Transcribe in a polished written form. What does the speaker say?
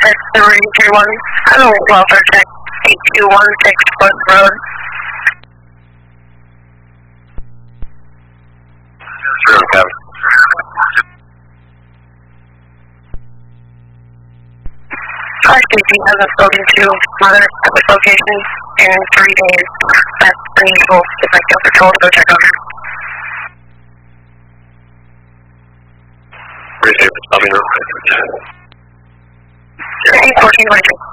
Test 331. Hello, welfare check 8216 Foot Road. Zero, Fire safety hasn't spoken to mother at this location in 3 days. That's unusual. If I feel patrol to go check on her. Receive, let me know. 1422.